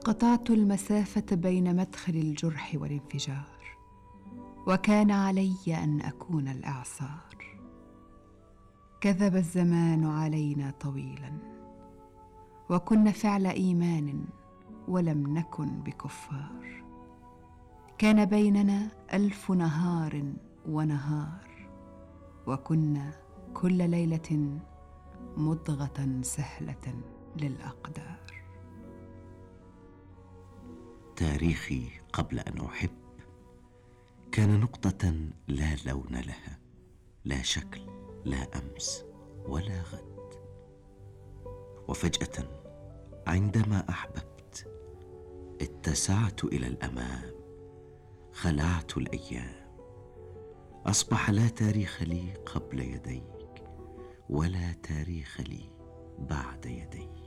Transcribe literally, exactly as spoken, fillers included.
قطعت المسافة بين مدخل الجرح والانفجار، وكان علي أن أكون الإعصار. كذب الزمان علينا طويلا، وكنا فعل إيمان ولم نكن بكفار. كان بيننا ألف نهار ونهار، وكنا كل ليلة مضغة سهلة للأقدار. تاريخي قبل أن أحب كان نقطة لا لون لها، لا شكل، لا أمس ولا غد. وفجأة عندما أحببت اتسعت إلى الأمام، خلعت الأيام. أصبح لا تاريخ لي قبل يديك، ولا تاريخ لي بعد يديك.